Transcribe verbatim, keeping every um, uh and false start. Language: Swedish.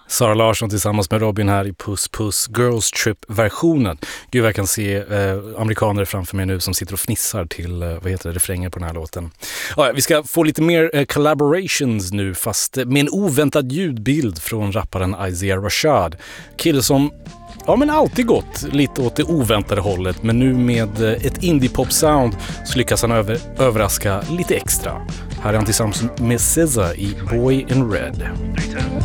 Sara Larsson tillsammans med Robin här i Puss Puss Girls Trip-versionen. Gud, jag kan se eh, amerikaner framför mig nu som sitter och fnissar till eh, vad heter det, refrängen på den här låten. Ja, vi ska få lite mer eh, collaborations nu, fast med en oväntad ljudbild från rapparen Isaiah Rashad. Kille som ja, men alltid gått lite åt det oväntade hållet, men nu med eh, ett indie-pop-sound så lyckas han över, överraska lite extra. Här är han tillsammans med S Z A i Boy in Red.